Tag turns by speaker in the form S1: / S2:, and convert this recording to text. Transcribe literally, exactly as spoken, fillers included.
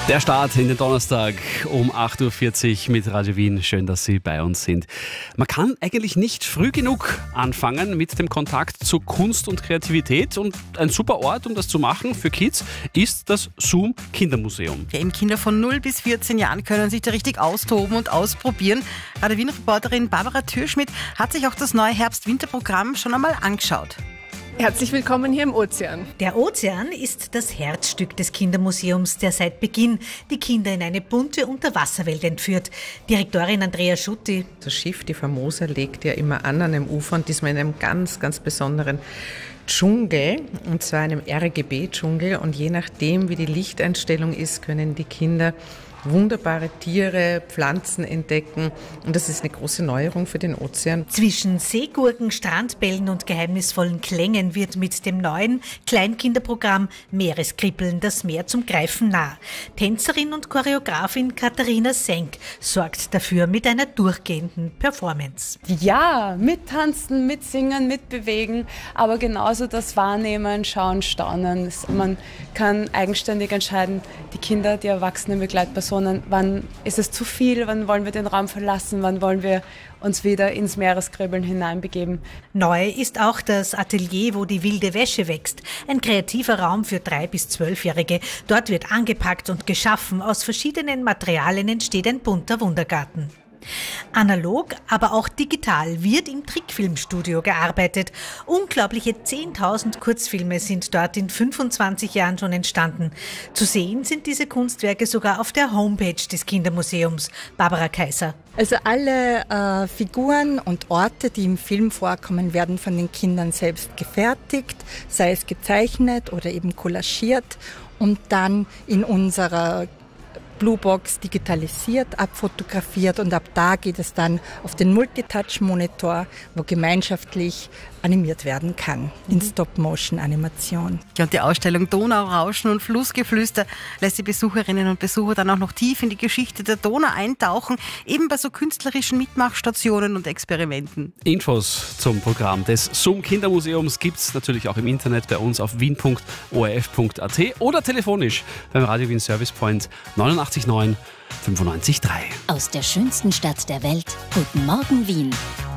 S1: Der Start in den Donnerstag um acht Uhr vierzig mit Radio Wien. Schön, dass Sie bei uns sind. Man kann eigentlich nicht früh genug anfangen mit dem Kontakt zu Kunst und Kreativität. Und ein super Ort, um das zu machen für Kids, ist das Zoom Kindermuseum.
S2: Ja, eben Kinder von null bis vierzehn Jahren können sich da richtig austoben und ausprobieren. Radio Wien-Reporterin Barbara Thürschmidt hat sich auch das neue Herbst-Winter-Programm schon einmal angeschaut.
S3: Herzlich willkommen hier im Ozean.
S4: Der Ozean ist das Herzstück des Kindermuseums, der seit Beginn die Kinder in eine bunte Unterwasserwelt entführt. Direktorin Andrea Schutti.
S5: Das Schiff, die Famosa, legt ja immer an an einem Ufer und diesmal in einem ganz, ganz besonderen Dschungel, und zwar einem R G B-Dschungel. Und je nachdem, wie die Lichteinstellung ist, können die Kinder wunderbare Tiere, Pflanzen entdecken, und das ist eine große Neuerung für den Ozean.
S4: Zwischen Seegurken, Strandbällen und geheimnisvollen Klängen wird mit dem neuen Kleinkinderprogramm Meereskribbeln das Meer zum Greifen nah. Tänzerin und Choreografin Katharina Senk sorgt dafür mit einer durchgehenden Performance.
S6: Ja, mittanzen, mitsingen, mitbewegen, aber genauso das Wahrnehmen, Schauen, Staunen. Man kann eigenständig entscheiden, die Kinder, die erwachsenen Begleitpersonen, wann ist es zu viel, wann wollen wir den Raum verlassen, wann wollen wir uns wieder ins Meereskribbeln hineinbegeben.
S4: Neu ist auch das Atelier, wo die wilde Wäsche wächst. Ein kreativer Raum für drei- bis zwölfjährige. Dort wird angepackt und geschaffen. Aus verschiedenen Materialien entsteht ein bunter Wundergarten. Analog, aber auch digital wird im Trickfilmstudio gearbeitet. Unglaubliche zehntausend Kurzfilme sind dort in fünfundzwanzig Jahren schon entstanden. Zu sehen sind diese Kunstwerke sogar auf der Homepage des Kindermuseums. Barbara Kaiser.
S7: Also alle äh, Figuren und Orte, die im Film vorkommen, werden von den Kindern selbst gefertigt, sei es gezeichnet oder eben collagiert und dann in unserer Bluebox digitalisiert, abfotografiert, und ab da geht es dann auf den Multitouch-Monitor, wo gemeinschaftlich animiert werden kann, in Stop-Motion-Animation.
S2: Ja, und die Ausstellung Donaurauschen und Flussgeflüster lässt die Besucherinnen und Besucher dann auch noch tief in die Geschichte der Donau eintauchen, eben bei so künstlerischen Mitmachstationen und Experimenten.
S1: Infos zum Programm des Zoom Kindermuseums gibt es natürlich auch im Internet bei uns auf wien punkt o r f punkt a t oder telefonisch beim Radio Wien Service Point neunundachtzig neun fünfundneunzig drei.
S8: Aus der schönsten Stadt der Welt. Guten Morgen, Wien.